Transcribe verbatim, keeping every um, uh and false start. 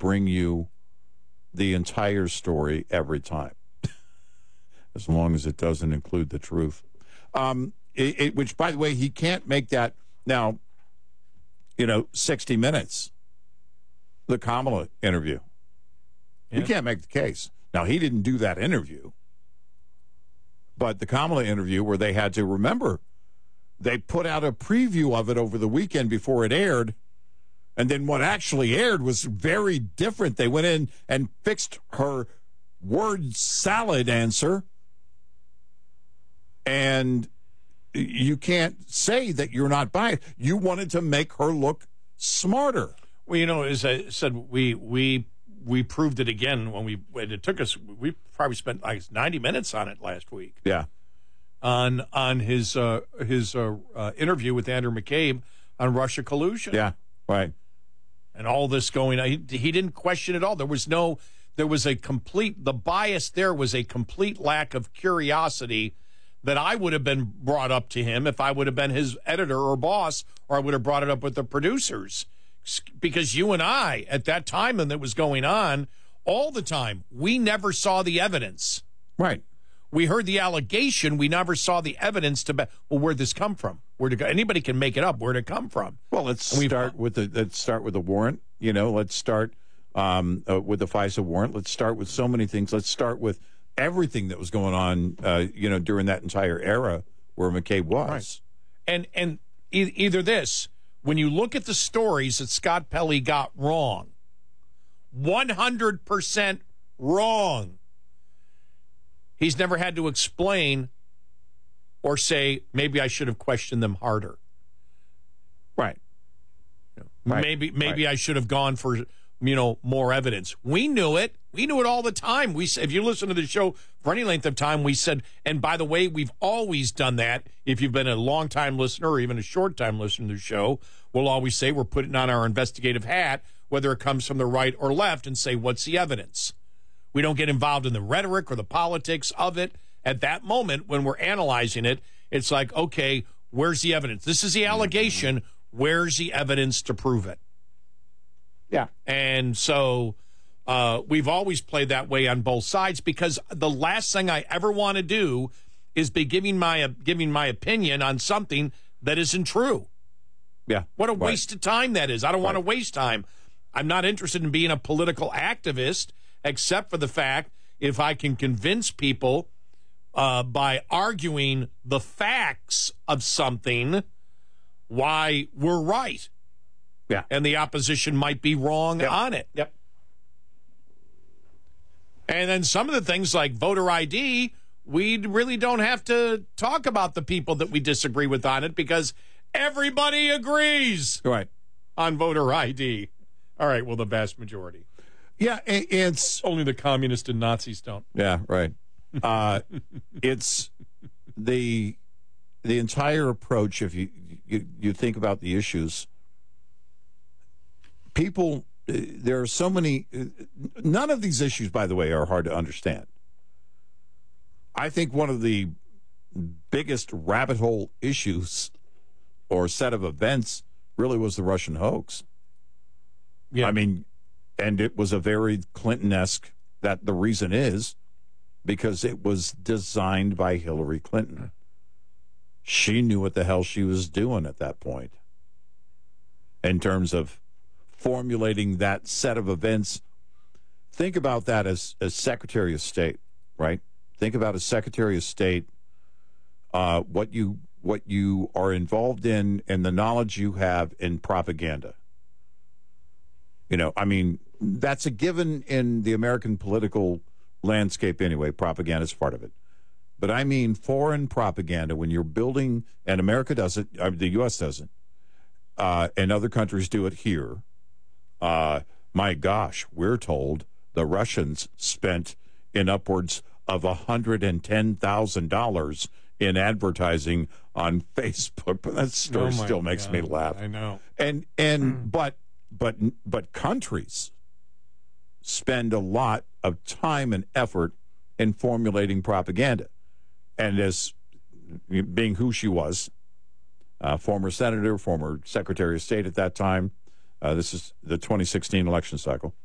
bring you the entire story every time, as long as it doesn't include the truth. Um, it, it, which, by the way, he can't make that now. You know, sixty minutes, the Kamala interview. Yeah. You can't make the case. Now, he didn't do that interview, but the Kamala interview where they had to remember, they put out a preview of it over the weekend before it aired, and then what actually aired was very different. They went in and fixed her word salad answer, and you can't say that you're not biased. You wanted to make her look smarter. Well, you know, as I said, we we we proved it again when we when it took us. We probably spent like ninety minutes on it last week. Yeah, on on his uh, his uh, uh, interview with Andrew McCabe on Russia collusion. Yeah, right. And all this going on, he, he didn't question at all. There was no, there was a complete. The bias there was a complete lack of curiosity that I would have been brought up to him if I would have been his editor or boss, or I would have brought it up with the producers. Because you and I, at that time and that was going on, all the time, we never saw the evidence. Right. We heard the allegation. We never saw the evidence to be, well, where'd this come from? Where'd it go? Anybody can make it up. Where'd it come from? Well, let's start with the let's start with the warrant. You know, let's start um, uh, with the FISA warrant. Let's start with so many things. Let's start with everything that was going on, uh, you know, during that entire era where McCabe was. Right. And and e- either this, when you look at the stories that Scott Pelley got wrong, one hundred percent wrong, he's never had to explain or say, maybe I should have questioned them harder. Right. right. Maybe maybe right. I should have gone for, you know, more evidence. We knew it. We knew it all the time. We, if you listen to the show for any length of time, we said, and by the way, we've always done that. If you've been a long-time listener or even a short-time listener to the show, we'll always say we're putting on our investigative hat, whether it comes from the right or left, and say, what's the evidence? We don't get involved in the rhetoric or the politics of it. At that moment, when we're analyzing it, it's like, okay, where's the evidence? This is the allegation. Where's the evidence to prove it? Yeah. And so uh, we've always played that way on both sides, because the last thing I ever want to do is be giving my uh, giving my opinion on something that isn't true. Yeah. What a right. waste of time that is. I don't right. want to waste time. I'm not interested in being a political activist, except for the fact if I can convince people uh, by arguing the facts of something why we're right. Yeah. And the opposition might be wrong yep. on it. Yep. And then some of the things like voter I D, we really don't have to talk about the people that we disagree with on it, because everybody agrees right. on voter I D. All right, well, the vast majority. Yeah, it's... Only the communists and Nazis don't. Yeah, right. Uh, it's the the entire approach, if you, you, you think about the issues, people... There are so many... None of these issues, by the way, are hard to understand. I think one of the biggest rabbit hole issues or set of events really was the Russian hoax. Yeah. I mean, and it was a very Clinton-esque, that the reason is because it was designed by Hillary Clinton. She knew what the hell she was doing at that point in terms of formulating that set of events. Think about that as, as Secretary of State, right? Think about as Secretary of State, uh, what you what you are involved in and the knowledge you have in propaganda. You know, I mean, that's a given in the American political landscape anyway. Propaganda is part of it. But I mean foreign propaganda, when you're building, and America does it, uh, the U S doesn't, uh, and other countries do it here. Uh, my gosh, we're told the Russians spent in upwards of one hundred ten thousand dollars in advertising on Facebook. But that story oh still makes God, me laugh. I know. And and but but but countries spend a lot of time and effort in formulating propaganda. And as being who she was, uh, former senator, former Secretary of State at that time, uh, this is the twenty sixteen election cycle,